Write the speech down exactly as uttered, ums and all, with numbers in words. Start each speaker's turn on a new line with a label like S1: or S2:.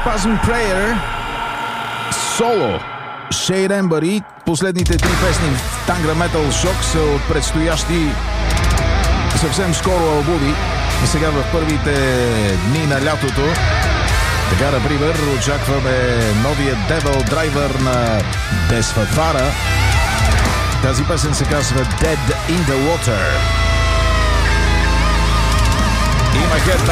S1: Spasm Prayer, соло Shade Embury. Последните три песни в Tangram Metal Shock са от предстоящи съвсем скоро албуми. И сега в първите дни на лятото, така, например, очакваме новия Devil Driver на Desfatfara. Тази песен се казва Dead in the Water. Има Head